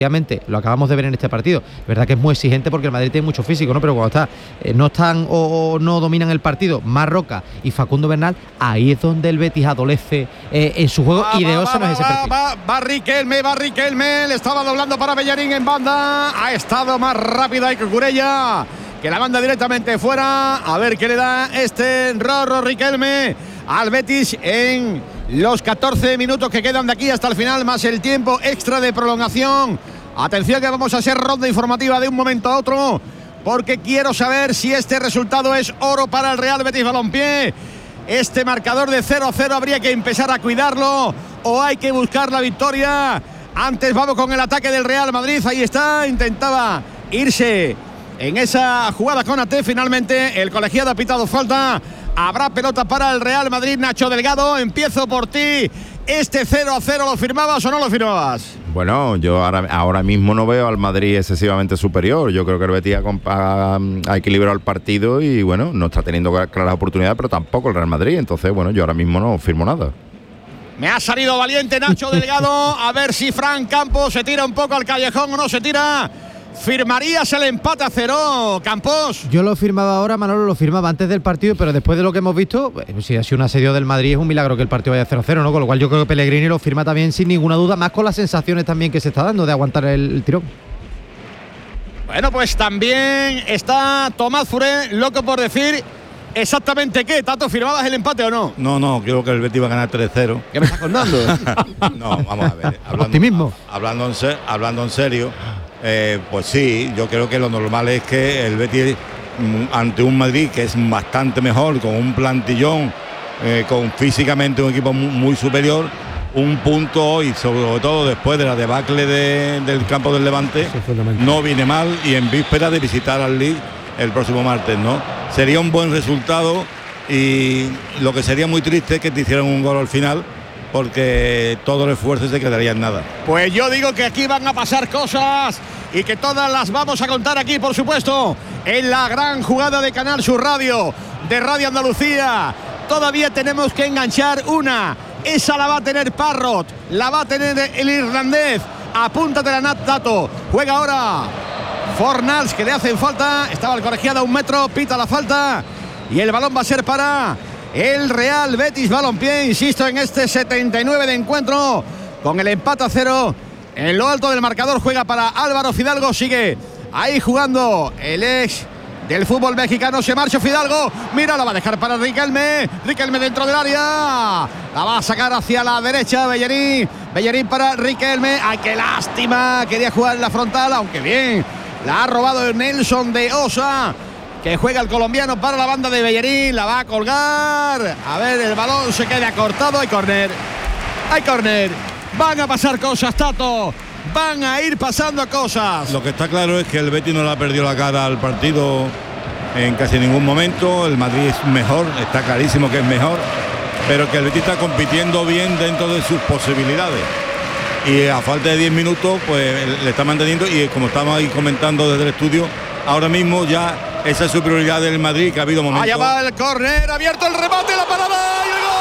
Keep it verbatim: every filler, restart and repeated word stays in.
Obviamente, lo acabamos de ver en este partido. Es verdad que es muy exigente porque el Madrid tiene mucho físico, ¿no? Pero cuando está, eh, no están o, o no dominan el partido, Marroca y Facundo Bernal, ahí es donde el Betis adolece eh, en su juego, va, y de va, Osa no va, es ese va, perfil. Va, va Riquelme, va Riquelme, le estaba doblando para Bellerín en banda. Ha estado más rápida que Cucurella, que la manda directamente fuera. A ver qué le da este Rorro Riquelme al Betis en los catorce minutos que quedan de aquí hasta el final, más el tiempo extra de prolongación. Atención que vamos a hacer ronda informativa de un momento a otro, porque quiero saber si este resultado es oro para el Real Betis Balompié. Este marcador de cero a cero habría que empezar a cuidarlo o hay que buscar la victoria. Antes vamos con el ataque del Real Madrid. Ahí está, intentaba irse en esa jugada con A T. Finalmente el colegiado ha pitado falta. Habrá pelota para el Real Madrid. Nacho Delgado, empiezo por ti. ¿Este cero a cero lo firmabas o no lo firmabas? Bueno, yo ahora, ahora mismo no veo al Madrid excesivamente superior. Yo creo que el Betis ha, ha, ha equilibrado el partido y bueno, no está teniendo claras oportunidades, pero tampoco el Real Madrid. Entonces, bueno, yo ahora mismo no firmo nada. Me ha salido valiente Nacho Delgado. A ver si Fran Campos se tira un poco al callejón o no se tira. ¿Firmarías el empate a cero, Campos? Yo lo firmaba ahora, Manolo lo firmaba antes del partido, pero después de lo que hemos visto, pues, si ha sido un asedio del Madrid, es un milagro que el partido vaya cero a cero, ¿no? Con lo cual yo creo que Pellegrini lo firma también sin ninguna duda, más con las sensaciones también que se está dando de aguantar el, el tirón. Bueno, pues también está Tomás Furé, loco por decir exactamente qué. ¿Tato, firmabas el empate o no? No, no, creo que el Betis va a ganar tres cero. ¿Qué me estás contando? No, vamos a ver. Hablando, Optimismo. Hablando en, ser, hablando en serio, eh, pues sí, yo creo que lo normal es que el Betis, ante un Madrid que es bastante mejor, con un plantillón, eh, con físicamente un equipo muy, muy superior, un punto hoy, sobre todo después de la debacle de, del campo del Levante, no viene mal, y en víspera de visitar al Lille el próximo martes, ¿no? Sería un buen resultado, y lo que sería muy triste es que te hicieran un gol al final, porque todo el esfuerzo se quedaría en nada. Pues yo digo que aquí van a pasar cosas y que todas las vamos a contar aquí, por supuesto, en la gran jugada de Canal Sur Radio, de Radio Andalucía. Todavía tenemos que enganchar una. Esa la va a tener Parrot, la va a tener el irlandés. Apúntate la Nat Tato. Juega ahora Fornals, que le hacen falta. Estaba el colegiado a un metro, pita la falta. Y el balón va a ser para el Real Betis Balompié, insisto, en este setenta y nueve de encuentro, con el empate a cero. En lo alto del marcador juega para Álvaro Fidalgo. Sigue ahí jugando el ex del fútbol mexicano. Se marcha Fidalgo. Mira, la va a dejar para Riquelme. Riquelme dentro del área. La va a sacar hacia la derecha Bellerín. Bellerín para Riquelme. ¡Ay, qué lástima! Quería jugar en la frontal, aunque bien. La ha robado Nelson de Osa, que juega el colombiano para la banda de Bellerín. La va a colgar. A ver, el balón se queda cortado. Hay córner. Hay córner. Van a pasar cosas, Tato. Van a ir pasando cosas. Lo que está claro es que el Betis no le ha perdido la cara al partido en casi ningún momento. El Madrid es mejor, está clarísimo que es mejor, pero que el Betis está compitiendo bien dentro de sus posibilidades. Y a falta de diez minutos, pues le está manteniendo, y como estamos ahí comentando desde el estudio, ahora mismo ya esa superioridad del Madrid, que ha habido momentos. Allá va el córner, abierto el remate, la parada y el gol.